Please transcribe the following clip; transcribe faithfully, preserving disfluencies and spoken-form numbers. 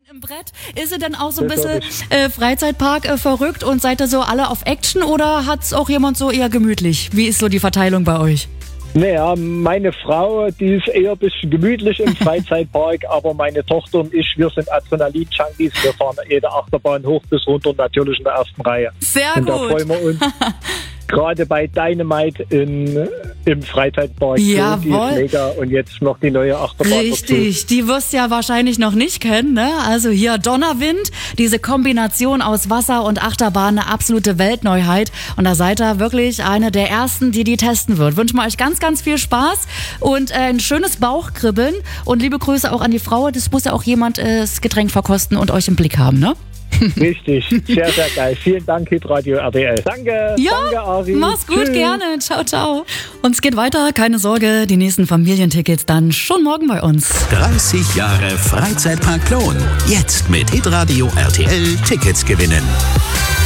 Im Brett, ist sie denn auch so ein bisschen äh, Freizeitpark äh, verrückt und seid ihr so alle auf Action oder hat's auch jemand so eher gemütlich? Wie ist so die Verteilung bei euch? Naja, meine Frau, die ist eher ein bisschen gemütlich im Freizeitpark, aber meine Tochter und ich, wir sind Adrenalin-Junkies. Wir fahren jede Achterbahn hoch bis runter, natürlich in der ersten Reihe. Sehr und gut. Und da freuen wir uns. Gerade bei Dynamite in, im Freizeitpark. Jawohl. Die ist mega. Und jetzt noch die neue Achterbahn. Richtig, dazu. die wirst du ja wahrscheinlich noch nicht kennen, ne? Also hier Donnerwind, diese Kombination aus Wasser und Achterbahn, eine absolute Weltneuheit. Und da seid ihr wirklich eine der ersten, die die testen wird. Wünschen wir euch ganz, ganz viel Spaß und äh, ein schönes Bauchkribbeln. Und liebe Grüße auch an die Frau. Das muss ja auch jemand äh, das Getränk verkosten und euch im Blick haben, ne? Richtig, sehr, sehr geil. Vielen Dank, Hitradio R T L. Danke, ja, danke, Ari. Mach's gut, Tschüss. Gerne. Ciao, ciao. Und es geht weiter, keine Sorge, die nächsten Familientickets dann schon morgen bei uns. dreißig Jahre Freizeitpark Plon. Jetzt mit Hitradio R T L Tickets gewinnen.